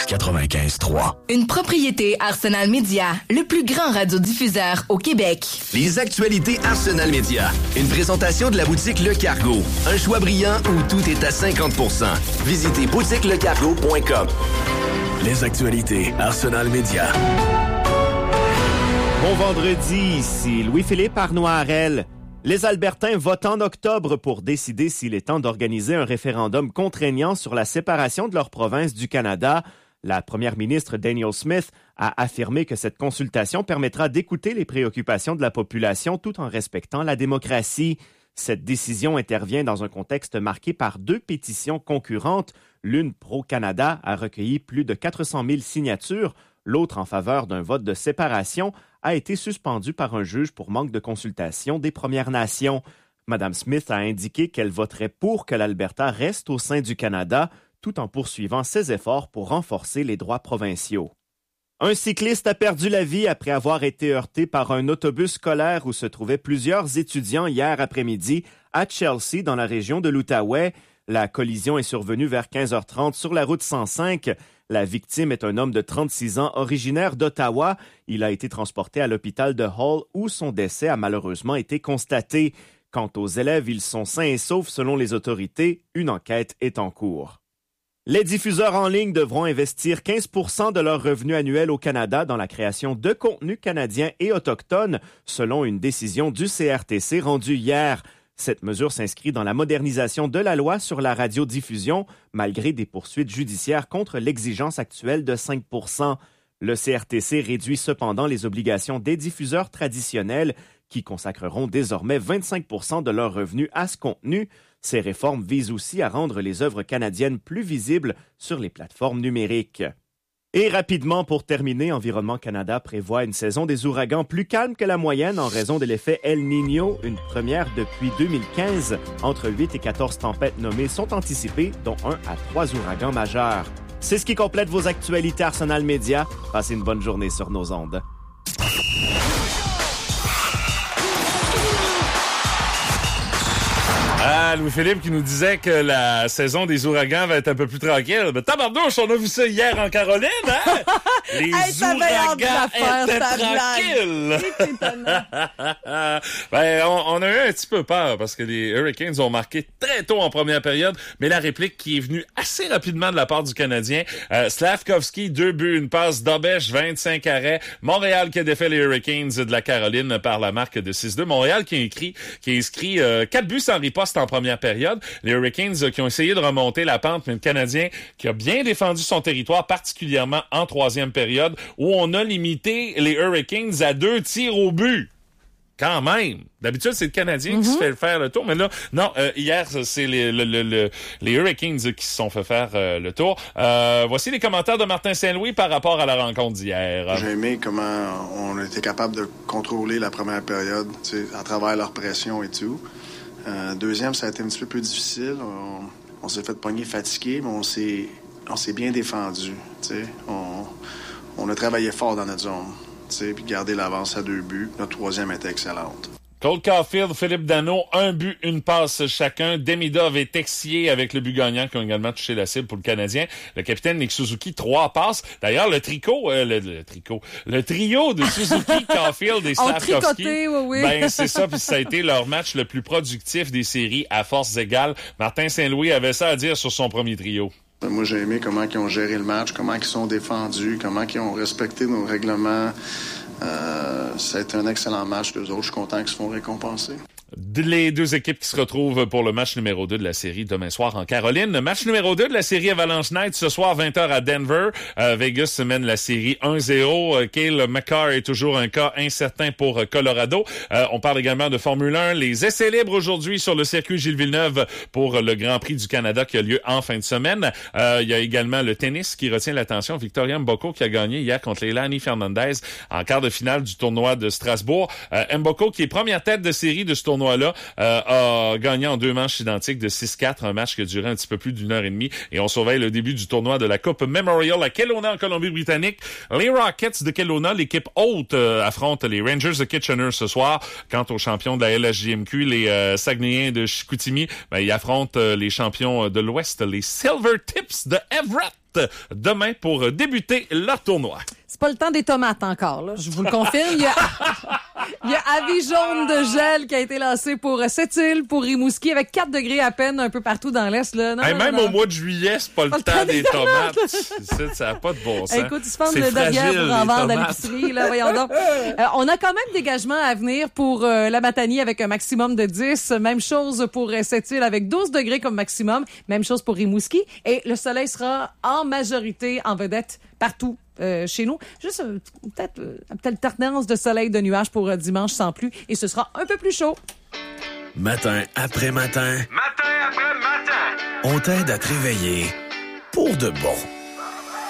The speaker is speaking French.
95.3. Une propriété Arsenal Media, le plus grand radiodiffuseur au Québec. Les actualités Arsenal Media. Une présentation de la boutique Le Cargo. Un choix brillant où tout est à 50%. Visitez boutiquelecargo.com. Les actualités Arsenal Media. Bon vendredi, ici Louis-Philippe Arnoirel. Les Albertains votent en octobre pour décider s'il est temps d'organiser un référendum contraignant sur la séparation de leur province du Canada. La première ministre Danielle Smith a affirmé que cette consultation permettra d'écouter les préoccupations de la population tout en respectant la démocratie. Cette décision intervient dans un contexte marqué par 2 pétitions concurrentes. L'une pro-Canada a recueilli plus de 400 000 signatures. L'autre, en faveur d'un vote de séparation, a été suspendue par un juge pour manque de consultation des Premières Nations. Mme Smith a indiqué qu'elle voterait pour que l'Alberta reste au sein du Canada, tout en poursuivant ses efforts pour renforcer les droits provinciaux. Un cycliste a perdu la vie après avoir été heurté par un autobus scolaire où se trouvaient plusieurs étudiants hier après-midi à Chelsea, dans la région de l'Outaouais. La collision est survenue vers 15h30 sur la route 105. La victime est un homme de 36 ans originaire d'Ottawa. Il a été transporté à l'hôpital de Hull où son décès a malheureusement été constaté. Quant aux élèves, ils sont sains et saufs selon les autorités. Une enquête est en cours. Les diffuseurs en ligne devront investir 15 % de leurs revenus annuels au Canada dans la création de contenus canadiens et autochtones, selon une décision du CRTC rendue hier. Cette mesure s'inscrit dans la modernisation de la loi sur la radiodiffusion, malgré des poursuites judiciaires contre l'exigence actuelle de 5 %. Le CRTC réduit cependant les obligations des diffuseurs traditionnels qui consacreront désormais 25 % de leurs revenus à ce contenu. Ces réformes visent aussi à rendre les œuvres canadiennes plus visibles sur les plateformes numériques. Et rapidement, pour terminer, Environnement Canada prévoit une saison des ouragans plus calme que la moyenne en raison de l'effet El Niño, une première depuis 2015. Entre 8 et 14 tempêtes nommées sont anticipées, dont 1 à 3 ouragans majeurs. C'est ce qui complète vos actualités Arsenal Media. Passez une bonne journée sur nos ondes. Ah, Louis-Philippe qui nous disait que la saison des ouragans va être un peu plus tranquille. Mais tabarnouche, on a vu ça hier en Caroline, hein? Les ouragans étaient tranquilles. Ben, on a eu un petit peu peur parce que les Hurricanes ont marqué très tôt en première période, mais la réplique qui est venue assez rapidement de la part du Canadien. Slavkovski, 2 buts, une passe, Dobeš, 25 arrêts. Montréal qui a défait les Hurricanes de la Caroline par la marque de 6-2. Montréal qui a inscrit 4 buts sans riposte en première période. Les Hurricanes qui ont essayé de remonter la pente, mais le Canadien qui a bien défendu son territoire, particulièrement en troisième période, où on a limité les Hurricanes à 2 tirs au but. Quand même. D'habitude, c'est le Canadien qui se fait faire le tour. Mais là, non, hier, c'est les Hurricanes qui se sont fait faire le tour. Voici les commentaires de Martin Saint-Louis par rapport à la rencontre d'hier. J'ai aimé comment on a été capable de contrôler la première période, à travers leur pression et tout. Deuxième, ça a été un petit peu plus difficile. On s'est fait pogner fatigué, mais on s'est bien défendu. On a travaillé fort dans notre zone. Puis garder l'avance à 2 buts. Notre troisième était excellente. Cole Caulfield, Philippe Danault, 1 but, 1 passe chacun. Demidov et Texier avec le but gagnant qui ont également touché la cible pour le Canadien. Le capitaine Nick Suzuki, 3 passes. D'ailleurs, le trio de Suzuki, Caulfield et Slavkovski. Oui. Ben, c'est ça, puis ça a été leur match le plus productif des séries à forces égales. Martin Saint-Louis avait ça à dire sur son premier trio. Moi, j'ai aimé comment ils ont géré le match, comment ils sont défendus, comment ils ont respecté nos règlements. Ça a été un excellent match. Les autres, je suis content qu'ils se font récompenser. Les 2 équipes qui se retrouvent pour le match numéro 2 de la série demain soir en Caroline. Match numéro 2 de la série Avalanche Night ce soir 20h à Denver. Vegas mène la série 1-0. Cale Makar est toujours un cas incertain pour Colorado. On parle également de Formule 1. Les essais libres aujourd'hui sur le circuit Gilles Villeneuve pour le Grand Prix du Canada qui a lieu en fin de semaine. Il y a également le tennis qui retient l'attention. Victoria Mboko qui a gagné hier contre Leilani Fernandez en quart de finale du tournoi de Strasbourg. Mboko qui est première tête de série de ce tournoi tournoi-là a gagné en 2 manches identiques de 6-4, un match qui a duré un petit peu plus d'1 heure et demie. Et on surveille le début du tournoi de la Coupe Memorial à Kelowna, en Colombie-Britannique. Les Rockets de Kelowna, l'équipe haute, affrontent les Rangers de Kitchener ce soir. Quant aux champions de la LHJMQ, les Saguenayens de Chicoutimi, ils affrontent les champions de l'Ouest, les Silver Tips de Everett. partent demain pour débuter leur tournoi. C'est pas le temps des tomates encore, là. Je vous le confirme. Il y a avis jaune de gel qui a été lancé pour Sept-Îles, pour Rimouski, avec 4 degrés à peine un peu partout dans l'Est, là. Non, même au mois de juillet, c'est pas le temps des tomates. Ça n'a pas de bon sens. Écoute, ils se vendent derrière pour en vendre à l'épicerie, là. Voyons donc. On a quand même des gagements à venir pour la Matanie avec un maximum de 10. Même chose pour Sept-Îles avec 12 degrés comme maximum. Même chose pour Rimouski. Et le soleil sera en majorité en vedette partout. Chez nous. Juste peut-être alternance de soleil, de nuages pour dimanche sans pluie et ce sera un peu plus chaud. Matin après matin. Matin après matin. On t'aide à te réveiller pour de bon.